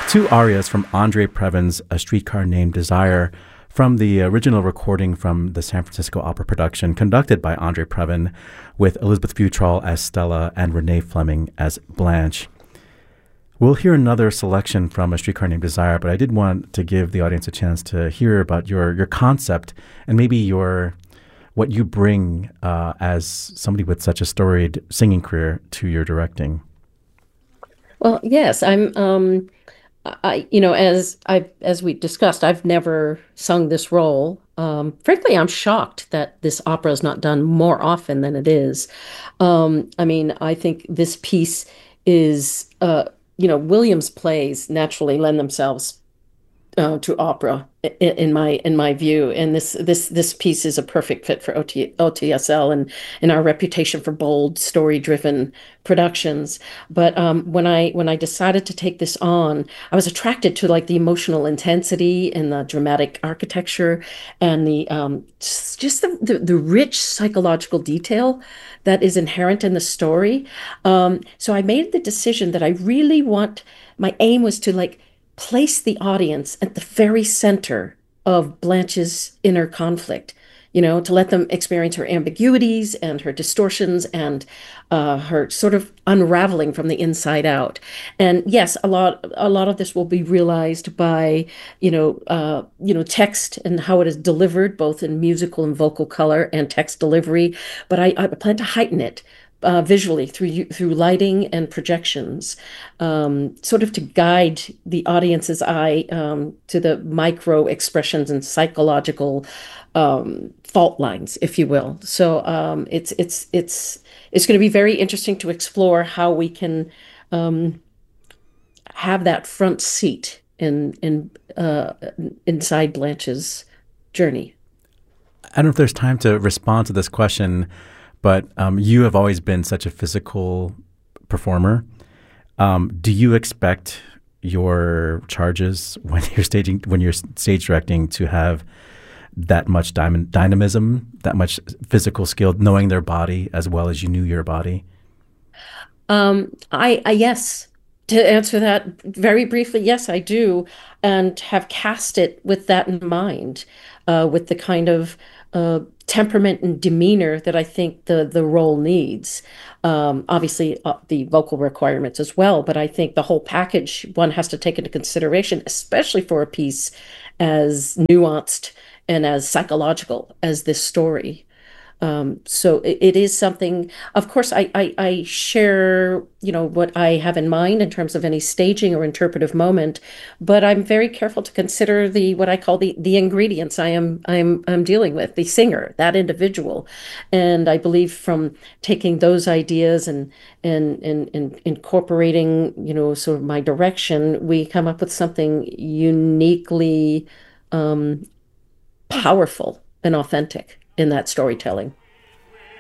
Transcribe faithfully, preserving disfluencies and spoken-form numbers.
two arias from Andre Previn's A Streetcar Named Desire, from the original recording from the San Francisco Opera production conducted by Andre Previn, with Elizabeth Futrall as Stella and Renee Fleming as Blanche. We'll hear another selection from A Streetcar Named Desire, but I did want to give the audience a chance to hear about your your concept and maybe your what you bring uh, as somebody with such a storied singing career to your directing. Well, yes, I'm. Um, I, you know, as I as we discussed, I've never sung this role. Um, frankly, I'm shocked that this opera is not done more often than it is. Um, I mean, I think this piece is, uh, you know, Williams' plays naturally lend themselves uh, to opera in, in my in my view, and this this this piece is a perfect fit for O T, O T S L and and our reputation for bold, story-driven productions. But um, when I when I decided to take this on, I was attracted to like the emotional intensity and the dramatic architecture and the um, just the, the the rich psychological detail that is inherent in the story. Um, so I made the decision that I really want. My aim was to like place the audience at the very center of Blanche's inner conflict, you know, to let them experience her ambiguities and her distortions and uh, her sort of unraveling from the inside out. And yes, a lot, a lot of this will be realized by, you know, uh, you know, text and how it is delivered, both in musical and vocal color and text delivery. But I, I plan to heighten it uh, visually through through lighting and projections, um, sort of to guide the audience's eye um, to the micro expressions and psychological um, fault lines, if you will. So um, it's it's it's it's going to be very interesting to explore how we can um, have that front seat in in uh, inside Blanche's journey. I don't know if there's time to respond to this question, but um, you have always been such a physical performer. Um, do you expect your charges when you're staging, when you're stage directing, to have that much dy- dynamism, that much physical skill, knowing their body as well as you knew your body? Um, I, I yes, to answer that very briefly, yes, I do, and have cast it with that in mind, uh, with the kind of uh, temperament and demeanor that I think the the role needs. Um, obviously, uh, the vocal requirements as well, but I think the whole package one has to take into consideration, especially for a piece as nuanced and as psychological as this story. Um, so it, it is something, of course, I, I, I share, you know, what I have in mind in terms of any staging or interpretive moment, but I'm very careful to consider the, what I call the, the ingredients I am, I'm, I'm dealing with, the singer, that individual. And I believe from taking those ideas and, and, and, and incorporating, you know, sort of my direction, we come up with something uniquely, um, powerful and authentic in that storytelling.